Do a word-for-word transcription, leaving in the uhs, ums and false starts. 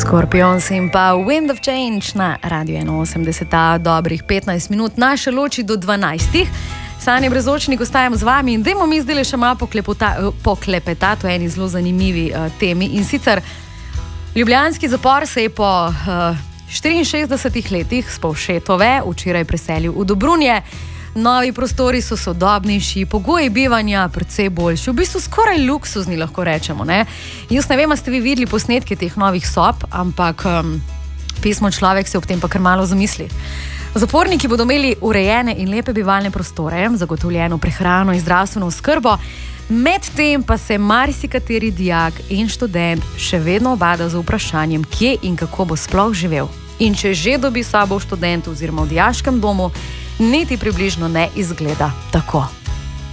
Scorpions in pa Wind of Change na Radio ena osemdeset, dobrih petnajst minut, naše loči do dvanajstih. Sanje Brezočnik, ostajam z vami in dajmo mi zdaj še malo poklepetati o eni zelo zanimivi uh, temi. In sicer ljubljanski zapor se je po uh, štiriinšestdesetih letih s Povšetove včeraj preselil v Dobrunje. Novi prostori so sodobnejši, pogoji bivanja precej boljši, v bistvu skoraj luksuzni, lahko rečemo, ne? Jaz ne vem, a ste vi videli posnetke teh novih sob, ampak um, pismo človek se ob tem pa kar malo zamisli. Zaporniki bodo imeli urejene in lepe bivalne prostore, zagotovljeno prehrano in zdravstveno oskrbo, medtem pa se marsikateri dijak in študent še vedno obada z vprašanjem, kje in kako bo sploh živel. In če že dobi sobo v študentu oziroma v dijaškem domu, niti približno ne izgleda tako.